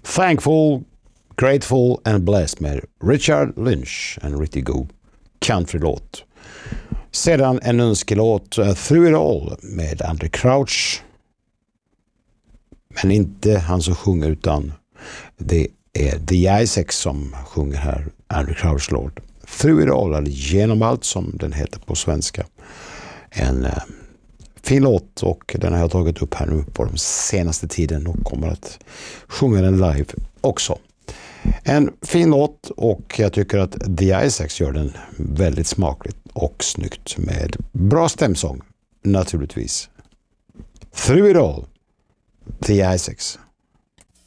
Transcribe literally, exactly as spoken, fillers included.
Thankful, Grateful and Blessed med Richard Lynch, en riktigt god countrylåt. Sedan en önskelåt, Through It All med Andy Crouch. Men inte han som sjunger, utan det är The Isaacs som sjunger här, Andy Crouch låt. Through It All, eller Genom allt som den heter på svenska. En eh, fin låt, och den har jag tagit upp här nu på den senaste tiden och kommer att sjunga den live också. En fin låt, och jag tycker att The Isaacs gör den väldigt smakligt och snyggt med bra stämsång naturligtvis. Through It All, The Isaacs.